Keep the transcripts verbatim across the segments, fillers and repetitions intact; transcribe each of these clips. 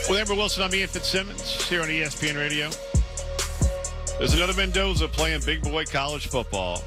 With Amber Wilson, I'm Ian Fitzsimmons here on E S P N Radio. There's another Mendoza playing big boy college football.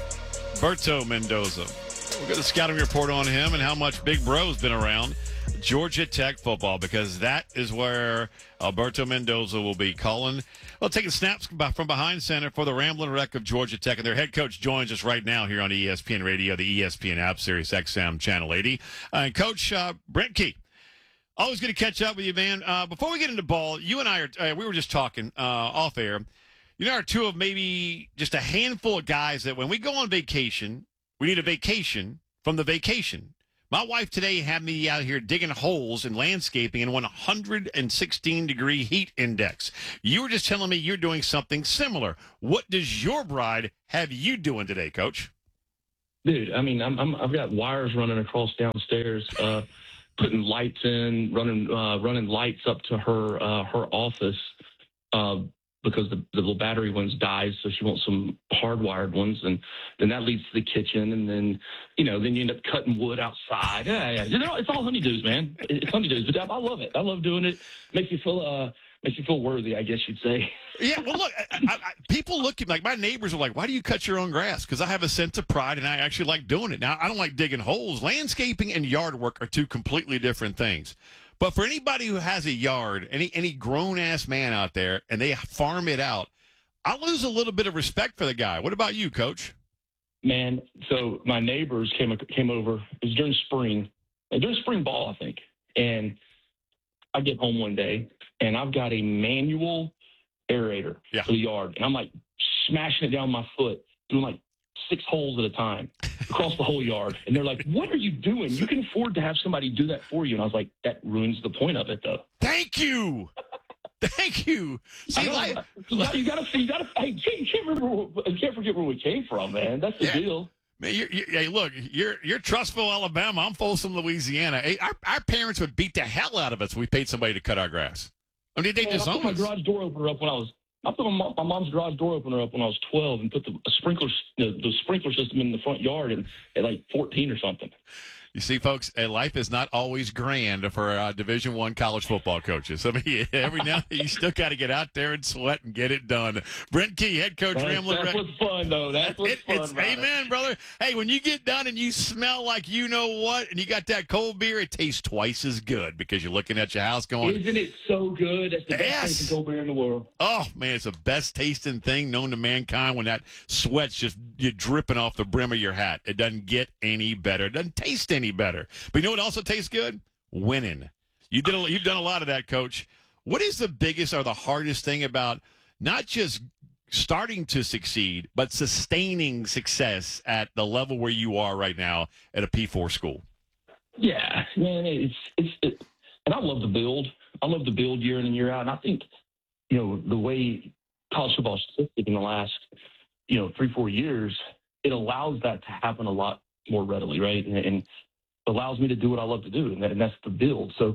Berto Mendoza. We'll get the scouting report on him and how much Big Bro's been around Georgia Tech football, because that is where Alberto Mendoza will be calling. Well, taking snaps from behind center for the Ramblin' Wreck of Georgia Tech. And their head coach joins us right now here on E S P N Radio, the E S P N app, Sirius X M Channel eighty. Uh, and Coach uh, Brent Key. Always good to catch up with you, man. Uh, before we get into ball, you and I are, uh, we were just talking uh, off air. You know, are two of maybe just a handful of guys that when we go on vacation, we need a vacation from the vacation. My wife today had me out here digging holes in landscaping in one hundred sixteen degree heat index. You were just telling me you're doing something similar. What does your bride have you doing today, Coach? Dude, I mean, I'm, I'm, I've got wires running across downstairs, uh, putting lights in, running uh, running lights up to her uh, her office uh, because the, the little battery ones died, so she wants some hardwired ones, and then that leads to the kitchen, and then you know, then you end up cutting wood outside. Yeah, yeah, you know, it's all honeydews, man. It's honeydews, but I love it. I love doing it. Makes you feel uh, makes you feel worthy, I guess you'd say. Yeah, well, look, I, I, people look at me, like my neighbors are like, why do you cut your own grass? Because I have a sense of pride, and I actually like doing it. Now, I don't like digging holes. Landscaping and yard work are two completely different things. But for anybody who has a yard, any any grown-ass man out there, and they farm it out, I lose a little bit of respect for the guy. What about you, Coach? Man, so my neighbors came came over. It was during spring, during spring ball, I think. And I get home one day, and I've got a manual aerator yeah. for the yard. And I'm, like, smashing it down my foot, doing, like, six holes at a time across the whole yard. And they're like, what are you doing? You can afford to have somebody do that for you. And I was like, that ruins the point of it, though. Thank you. Thank you. See, like, you got you got to see, you got to. Hey, you can't remember. You can't forget where we came from, man. That's the yeah. deal. Man, you're, you're, hey, look, you're you're Trussville, Alabama. I'm Folsom, Louisiana. Hey, our, our parents would beat the hell out of us if we paid somebody to cut our grass. I mean, they man, just I put my us. garage door opener up when I was. I put my, mom, my mom's garage door opener up when I was twelve, and put the sprinkler the, the sprinkler system in the front yard, and at like fourteen or something. You see, folks, life is not always grand for uh, Division One college football coaches. I mean, every now and then you still got to get out there and sweat and get it done. Brent Key, head coach, That's, Ramblin' that's what's fun, though. That's what's it, fun. It's, amen, it. brother. Hey, when you get done and you smell like you know what, and you got that cold beer, it tastes twice as good because you're looking at your house going, isn't it so good? That's the best yes. tasting cold beer in the world. Oh, man, it's the best tasting thing known to mankind when that sweat's just you're dripping off the brim of your hat. It doesn't get any better. It doesn't taste any better. But you know what also tastes good? Winning. You did a, you've done a lot of that, Coach. What is the biggest or the hardest thing about not just starting to succeed, but sustaining success at the level where you are right now at a P four school? Yeah, man, it's it's it, and I love to build. I love to build year in and year out. And I think, you know, the way college football is shifted in the last, you know, three, four years, it allows that to happen a lot more readily, right? And, and allows me to do what I love to do, and, that, and that's to build. So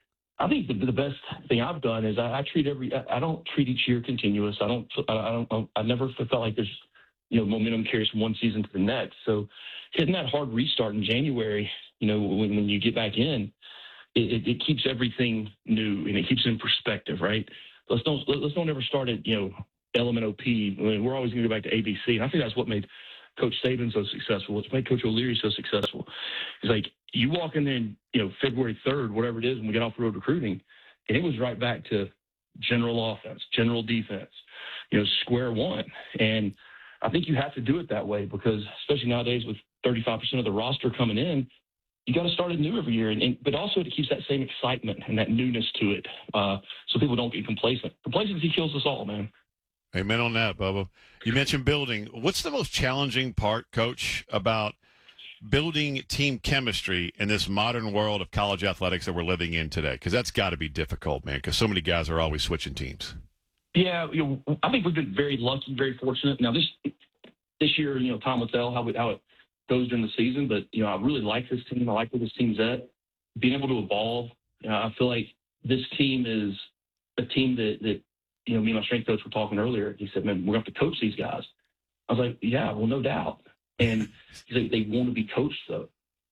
I think the, the best thing I've done is I, I treat every, I, I don't treat each year continuous. I don't, I, I don't, I never felt like there's, you know, momentum carries from one season to the next. So hitting that hard restart in January, you know, when, when you get back in, it, it, it keeps everything new and it keeps it in perspective, right? Let's don't, let's don't ever start at, you know, L M N O P. I mean, we're always going to go back to A B C. And I think that's what made Coach Saban so successful. It's made Coach O'Leary so successful. It's like you walk in there, in, you know, February third, whatever it is, when we get off the road recruiting, and it was right back to general offense, general defense, you know, square one. And I think you have to do it that way because, especially nowadays with thirty-five percent of the roster coming in, you got to start it new every year. And, and but also it keeps that same excitement and that newness to it, uh, so people don't get complacent. Complacency kills us all, man. Amen on that, Bubba. You mentioned building. What's the most challenging part, Coach, about building team chemistry in this modern world of college athletics that we're living in today? Because that's got to be difficult, man, because so many guys are always switching teams. Yeah, you know, I think we've been very lucky, very fortunate. Now, this this year, you know, time will tell how, it, how it goes during the season, but, you know, I really like this team. I like where this team's at. Being able to evolve, you know, I feel like this team is a team that, that you know, me and my strength coach were talking earlier. He said, man, we're going to have to coach these guys. I was like, yeah, well, no doubt. And he's like, they want to be coached, though.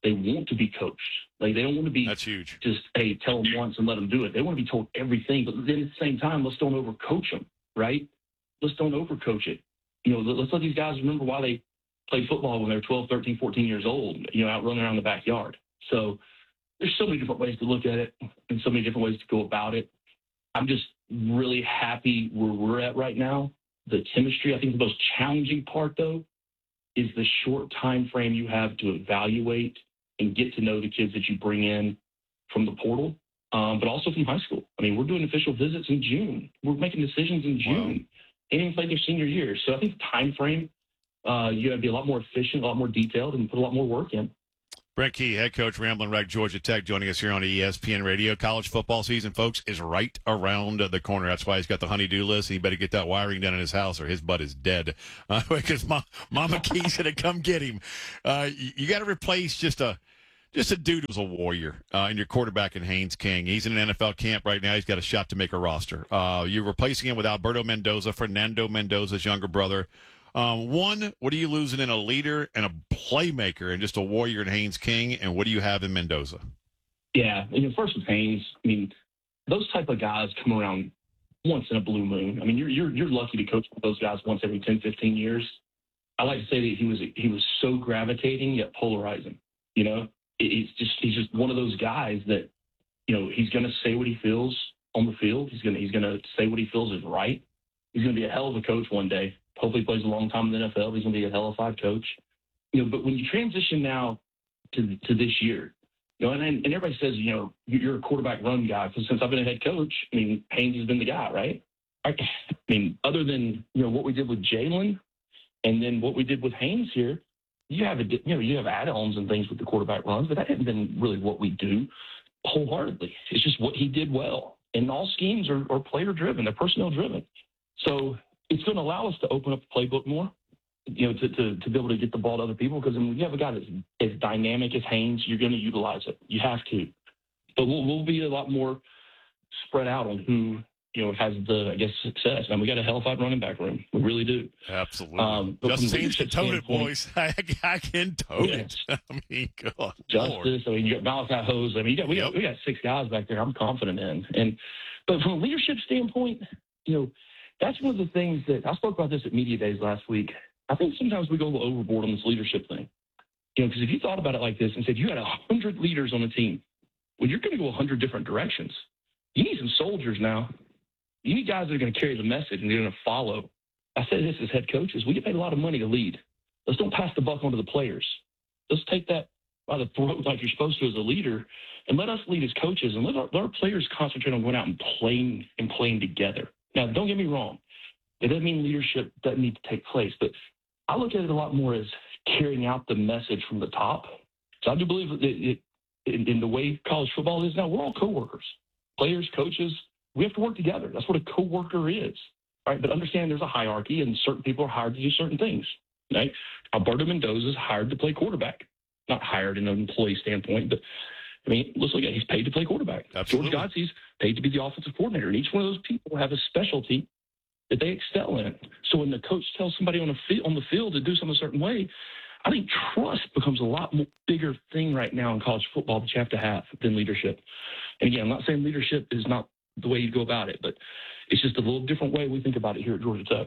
They want to be coached. Like, they don't want to be That's huge. just, hey, tell them once and let them do it. They want to be told everything. But then at the same time, let's don't overcoach them, right? Let's don't overcoach it. You know, let's let these guys remember why they played football when they were twelve, thirteen, fourteen years old, you know, out running around the backyard. So there's so many different ways to look at it and so many different ways to go about it. I'm just really happy where we're at right now. The chemistry, I think the most challenging part, though, is the short time frame you have to evaluate and get to know the kids that you bring in from the portal, um, but also from high school. I mean, we're doing official visits in June. We're making decisions in June. Wow. They didn't even play their senior year. So I think the time frame, uh, you got to be a lot more efficient, a lot more detailed, and put a lot more work in. Brent Key, head coach, Ramblin' Wreck, Georgia Tech, joining us here on E S P N Radio. College football season, folks, is right around the corner. That's why he's got the honey-do list. He better get that wiring done in his house or his butt is dead. Uh, because Ma- Mama Key's going to come get him. Uh, you you got to replace just a just a dude who's a warrior uh, in your quarterback in Haynes King. He's in an N F L camp right now. He's got a shot to make a roster. Uh, you're replacing him with Alberto Mendoza, Fernando Mendoza's younger brother. Um, one, what are you losing in a leader and a playmaker and just a warrior in Haynes King, and what do you have in Mendoza? Yeah, you know, first with Haynes, I mean, those type of guys come around once in a blue moon. I mean, you're you're you're lucky to coach with those guys once every ten, fifteen years. I like to say that he was he was so gravitating yet polarizing. You know, it, it's just he's just one of those guys that, you know, he's going to say what he feels on the field. He's gonna he's gonna say what he feels is right. He's going to be a hell of a coach one day. Hopefully he plays a long time in the N F L. He's going to be a hell of a five coach. You know, but when you transition now to to this year, you know, and, and everybody says, you know, you're a quarterback run guy. Because since I've been a head coach, I mean, Haynes has been the guy, right? I, I mean, other than, you know, what we did with Jalen and then what we did with Haynes here, you have a, you know, you have add-ons and things with the quarterback runs, but that hasn't been really what we do wholeheartedly. It's just what he did well. And all schemes are, are player-driven. They're personnel-driven. So it's going to allow us to open up the playbook more, you know, to, to, to be able to get the ball to other people. Because when you have a guy that's as dynamic as Haynes, you're going to utilize it. You have to. But we'll, we'll be a lot more spread out on who, you know, has the, I guess, success. And we got a hell of a running back room. We really do. Absolutely. Um, Justice Haynes can tote it, boys. I, I can tote yes. it. I mean, God, Justice. Lord. I mean, you got Malachi Hose. I mean, you got, we, Yep. got, we got six guys back there I'm confident in. And But from a leadership standpoint, you know, that's one of the things that I spoke about this at Media Days last week. I think sometimes we go a little overboard on this leadership thing. You know, because if you thought about it like this and said you had one hundred leaders on the team, well, you're going to go one hundred different directions. You need some soldiers now. You need guys that are going to carry the message and they're going to follow. I said this as head coaches. We get paid a lot of money to lead. Let's don't pass the buck on to the players. Let's take that by the throat like you're supposed to as a leader and let us lead as coaches and let our, let our players concentrate on going out and playing and playing together. Now, don't get me wrong. It doesn't mean leadership doesn't need to take place, but I look at it a lot more as carrying out the message from the top. So I do believe that it, in, in the way college football is now, we're all coworkers, players, coaches. We have to work together. That's what a coworker is, right? But understand there's a hierarchy, and certain people are hired to do certain things, right? Alberto Mendoza is hired to play quarterback, not hired in an employee standpoint, but I mean, let's look at it. He's paid to play quarterback. Absolutely. George Godsey's paid to be the offensive coordinator. And each one of those people have a specialty that they excel in. So when the coach tells somebody on the, field, on the field to do something a certain way, I think trust becomes a lot more bigger thing right now in college football that you have to have than leadership. And again, I'm not saying leadership is not the way you go about it, but it's just a little different way we think about it here at Georgia Tech.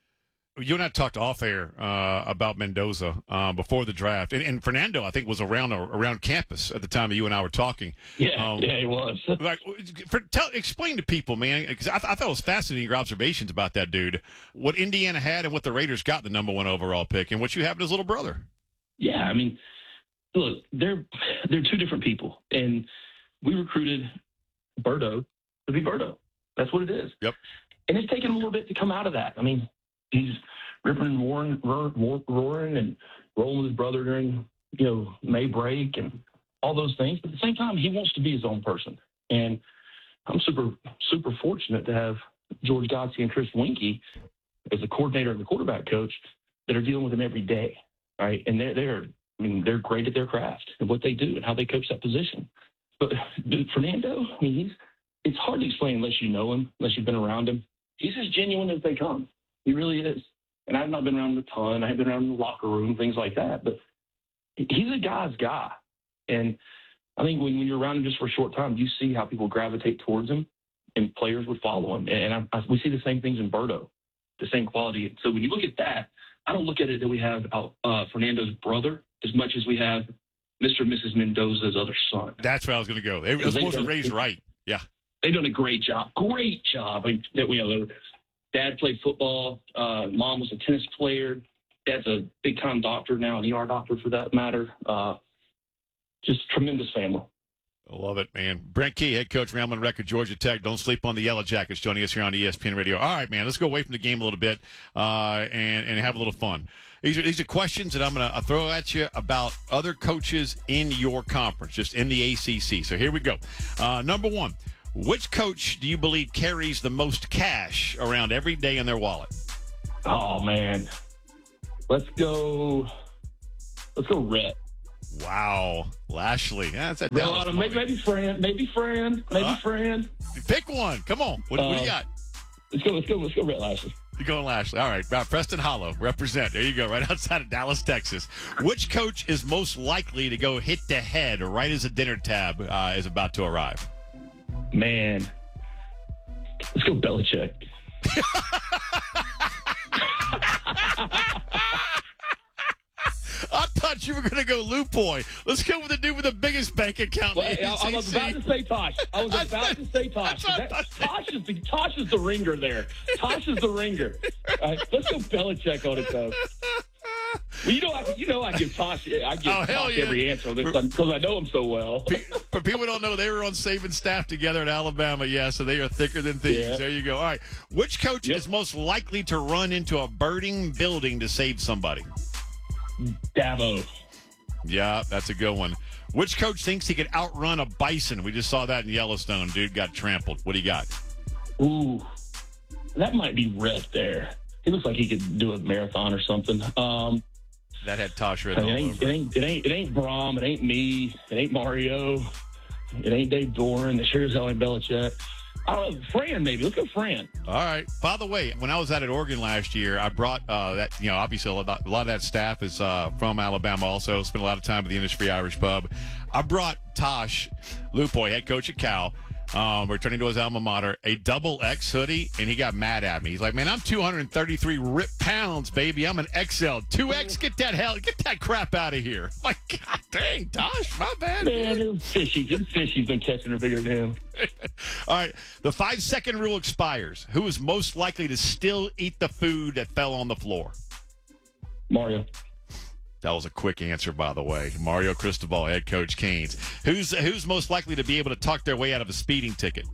You and I talked off air uh, about Mendoza uh, before the draft, and, and Fernando, I think, was around around campus at the time that you and I were talking. Yeah, um, yeah, he was. like, for, tell, explain to people, man, because I, th- I thought it was fascinating your observations about that dude. What Indiana had and what the Raiders got the number one overall pick, and what you have in his little brother. Yeah, I mean, look, they're they're two different people, and we recruited Berto to be Berto. That's what it is. Yep. And it's taken a little bit to come out of that. I mean, he's ripping and roaring, roaring, roaring and rolling with his brother during, you know, May break and all those things. But at the same time, he wants to be his own person. And I'm super, super fortunate to have George Godsey and Chris Winkie as the coordinator and the quarterback coach that are dealing with him every day, right? And they're, they're I mean, they're great at their craft and what they do and how they coach that position. But dude, Fernando, I mean, he's it's hard to explain unless you know him, unless you've been around him. He's as genuine as they come. He really is. And I've not been around him a ton. I've been around in the locker room, things like that. But he's a guy's guy. And I think when, when you're around him just for a short time, you see how people gravitate towards him, and players would follow him. And I, I, we see the same things in Berto, the same quality. So when you look at that, I don't look at it that we have uh, Fernando's brother as much as we have Mister and Missus Mendoza's other son. That's where I was going to go. They were supposed to raise right. Yeah. They've done a great job. Great job. I mean, that we you know, dad played football. Uh, mom was a tennis player. Dad's a big-time doctor now, an E R doctor for that matter. Uh, just tremendous family. I love it, man. Brent Key, head coach, Rambling Wreck of Georgia Tech. Don't sleep on the Yellow Jackets, joining us here on E S P N Radio. All right, man, let's go away from the game a little bit uh, and, and have a little fun. These are, these are questions that I'm going to throw at you about other coaches in your conference, just in the A C C. So here we go. Uh, number one, which coach do you believe carries the most cash around every day in their wallet? Oh, man. Let's go. Let's go Rhett. Wow. Lashley. Yeah, that's a Dallas no, maybe, maybe Fran. Maybe Fran. Maybe uh, Fran. Pick one. Come on. What, uh, what do you got? Let's go. Let's go. Let's go Rhett Lashley. You're going Lashley. All right. Uh, Preston Hollow. Represent. There you go. Right outside of Dallas, Texas. Which coach is most likely to go hit the head right as a dinner tab uh, is about to arrive? Man. Let's go Belichick. I thought you were going to go Lupoy. Let's go with the dude with the biggest bank account. Well, I, I was about to say Tosh. I was about to say Tosh. That, Tosh, is the, Tosh is the ringer there. Tosh is the ringer. All right, let's go Belichick on it, though. Well, you know, I, you know, I give Tosh, I give oh, Tosh yeah. every answer because I know him so well. For people who don't know, they were on Saban staff together at Alabama, yeah, so they are thicker than thieves. Yeah. There you go. All right. Which coach yep. is most likely to run into a burning building to save somebody? Dabo. Yeah, that's a good one. Which coach thinks he could outrun a bison? We just saw that in Yellowstone. Dude got trampled. What do you got? Ooh, that might be Rhett there. He looks like he could do a marathon or something. Um, that had Tosh Red it all ain't, over. It ain't, it ain't, it ain't Brom. It ain't me. It ain't Mario. It ain't Dave Doran. It sure as hell ain't Belichick. I don't know, Fran, maybe. Let's go Fran. All right. By the way, when I was out at Oregon last year, I brought uh, that, you know, obviously a lot, a lot of that staff is uh, from Alabama also. Spent a lot of time at the Industry Irish Pub. I brought Tosh Lupoy, head coach at Cal, um, returning to his alma mater, a double X hoodie, and he got mad at me. He's like, man, I'm two hundred thirty-three rip pounds, baby. I'm an X L. two X, get that hell, get that crap out of here. I'm like, God dang, Tosh, my bad. Man, it was fishy. It's fishy's been catching her bigger than him. All right. The five-second rule expires. Who is most likely to still eat the food that fell on the floor? Mario. That was a quick answer, by the way. Mario Cristobal, head coach Canes. Who's who's most likely to be able to talk their way out of a speeding ticket?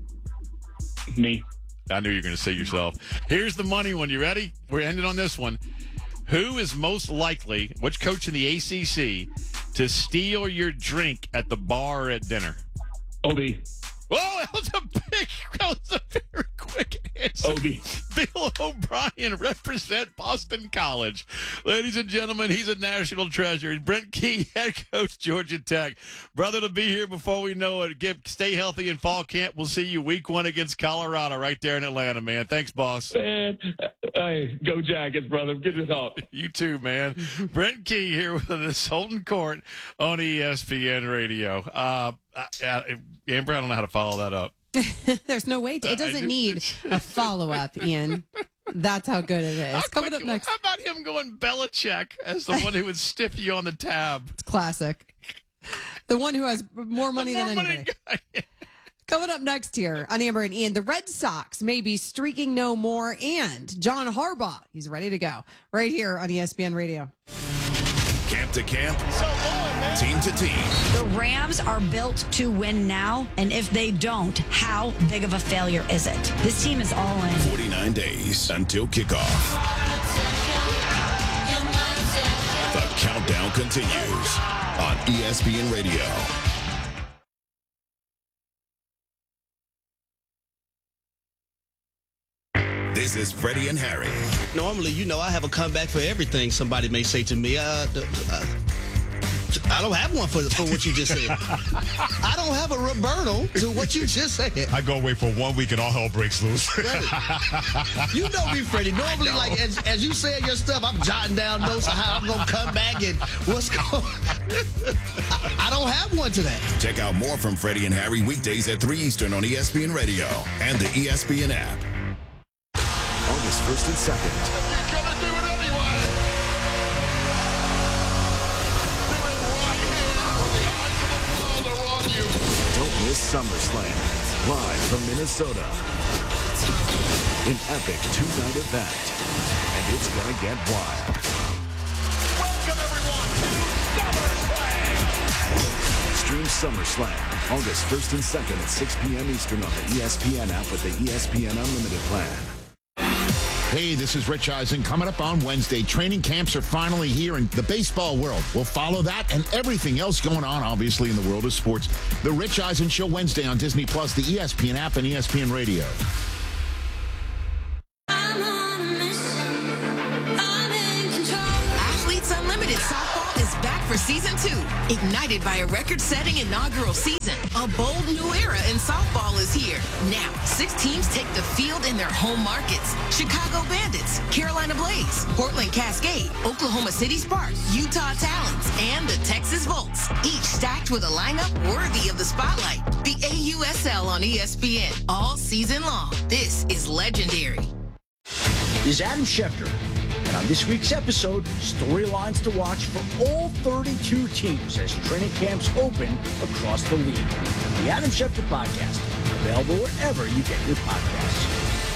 Me. I knew you were going to say yourself. Here's the money one. You ready? We're ending on this one. Who is most likely, which coach in the A C C, to steal your drink at the bar or at dinner? O B. Oh, that was a big, that was a very quick answer. O B. Bill O'Brien, represent Boston College. Ladies and gentlemen, he's a national treasure. Brent Key, head coach, Georgia Tech. Brother, to be here before we know it. Get, stay healthy in fall camp. We'll see you week one against Colorado right there in Atlanta, man. Thanks, boss. Man, hey, go Jackets, brother. Good to talk. You too, man. Brent Key here with us, Holton Court on E S P N Radio. Uh, uh, Amber, I don't know how to follow that up. There's no way to. It doesn't need a follow-up, Ian. That's how good it is. Coming up next. How about him going Belichick as the one who would stiff you on the tab? It's classic. The one who has more money more than money anybody. Coming up next here on Amber and Ian, the Red Sox may be streaking no more, and John Harbaugh, he's ready to go. Right here on E S P N Radio. Camp to camp, so long, team to team. The Rams are built to win now, and if they don't, how big of a failure is it? This team is all in. forty-nine days until kickoff. The countdown continues on E S P N Radio. This is Freddie and Harry. Normally, you know, I have a comeback for everything somebody may say to me. Uh, uh, I don't have one for, for what you just said. I don't have a Roberto to what you just said. I go away for one week and all hell breaks loose. You know me, Freddie. Normally, know. like as, as you say your stuff, I'm jotting down notes of how I'm gonna come back and what's going. I, I don't have one today. Check out more from Freddie and Harry weekdays at three Eastern on E S P N Radio and the E S P N app. August first and second. You're gonna do it anyway. Do it right here with the eyes of the world are on you. Don't miss SummerSlam, live from Minnesota. An epic two-night event, and it's gonna get wild. Welcome everyone to SummerSlam. Stream SummerSlam August first and second at six p.m. Eastern on the E S P N app with the E S P N Unlimited plan. Hey, this is Rich Eisen. Coming up on Wednesday, training camps are finally here in the baseball world. We'll follow that and everything else going on, obviously, in the world of sports. The Rich Eisen Show Wednesday on Disney Plus, the E S P N app, and E S P N Radio. Athletes Unlimited Softball is back for season two. Ignited by a record-setting inaugural season, a bold new era in softball is here. Now, six teams take the field in their home markets. Chicago Bandits, Carolina Blaze, Portland Cascade, Oklahoma City Sparks, Utah Talons, and the Texas Volts. Each stacked with a lineup worthy of the spotlight. The A U S L on E S P N all season long. This is legendary. This is Adam Schefter. And on this week's episode, storylines to watch for all thirty-two teams as training camps open across the league. The Adam Schefter Podcast, available wherever you get your podcasts.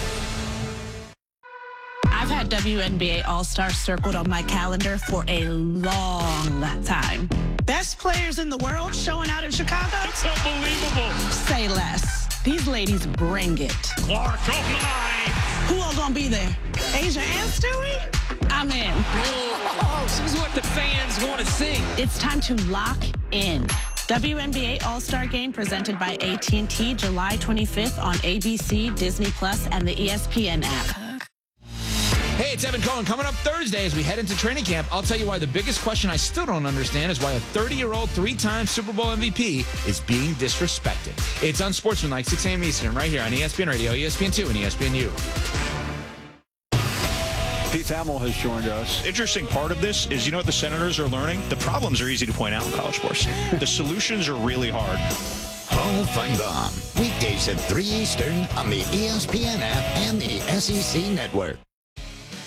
I've had W N B A All-Star circled on my calendar for a long time. Best players in the world showing out in Chicago? It's unbelievable. Say less. These ladies bring it. Clark, oh my! Who all gonna be there? Asia and Stewie? I'm in. Oh, this is what the fans want to see. It's time to lock in. W N B A All-Star Game presented by A T and T, July twenty-fifth on A B C, Disney Plus, and the E S P N app. Hey, it's Evan Cohen. Coming up Thursday as we head into training camp, I'll tell you why the biggest question I still don't understand is why a thirty-year-old, three-time Super Bowl M V P is being disrespected. It's Unsportsmanlike, six a.m. Eastern, right here on E S P N Radio, E S P N two, and E S P N U. Pete Thamel has joined us. Interesting part of this is, you know what the Senators are learning? The problems are easy to point out in college sports. The solutions are really hard. Hall of Feinbaum, weekdays at three Eastern on the E S P N app and the S E C Network.